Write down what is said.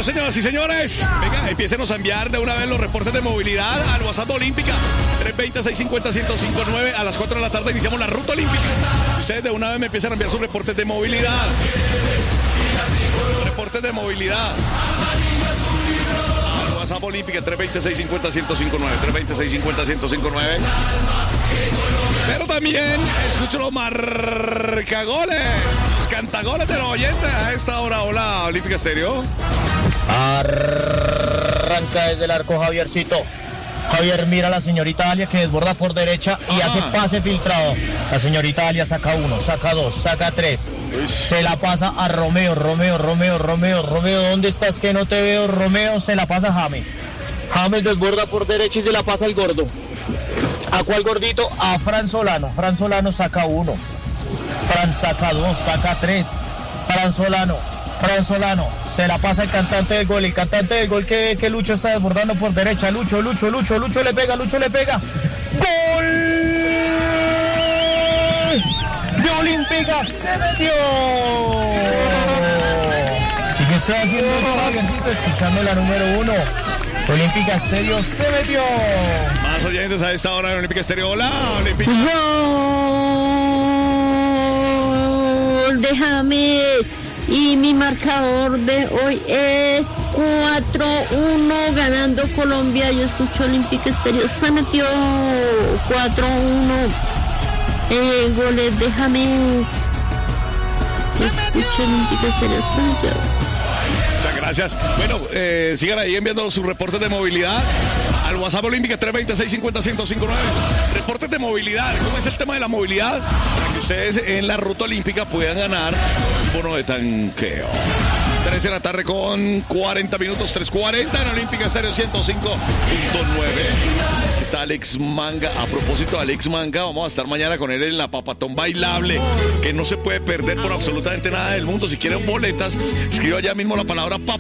señoras y señores. Venga, empiécenos a enviar de una vez los reportes de movilidad al WhatsApp Olímpica. 320-650-1059. A las 4 de la tarde iniciamos la ruta olímpica. Ustedes de una vez me empiezan a enviar sus reportes de movilidad. Reportes de movilidad. Al WhatsApp Olímpica 320-650-1059. 320-650-1059. Pero también escucho los marcagoles, los cantagoles de los oyentes a esta hora. Hola, Olímpica Estéreo. Arranca desde el arco Javiercito. Javier mira a la señorita Alia que desborda por derecha y hace pase filtrado. La señorita Alia saca 1, saca 2, saca 3. Se la pasa a Romeo. Romeo, ¿dónde estás que no te veo? Romeo, se la pasa a James. James desborda por derecha y se la pasa al gordo. ¿A cuál gordito? A Fran Solano. Fran Solano saca 1. Fran saca 2, saca 3. Fran Solano, se la pasa el cantante del gol. El cantante del gol que Lucho está desbordando por derecha. Lucho le pega. ¡Gol! De Olímpica, se metió. ¿Qué está haciendo Javiercito? Escuchando la número 1. Olímpica Estéreo se metió. Más oyentes a esta hora en Olímpica Estéreo. Hola, Olímpica. Gol de James. Y mi marcador de hoy es 4-1 ganando Colombia. Yo escucho Olímpica Estéreo. Se metió 4-1. Goles de James. Yo escucho Olímpica Estéreo. Se metió. Muchas gracias. Bueno, sigan ahí enviando sus reportes de movilidad al WhatsApp Olímpica 320-650-1059. Reportes de movilidad. ¿Cómo es el tema de la movilidad? Para que ustedes en la ruta olímpica puedan ganar un bono de tanqueo. 3 de la tarde con 40 minutos, 3:40 en Olímpica Estéreo 105.9. Está Alex Manga. A propósito de Alex Manga, vamos a estar mañana con él en la Papatón Bailable, que no se puede perder por absolutamente nada del mundo. Si quieren boletas, escriba ya mismo la palabra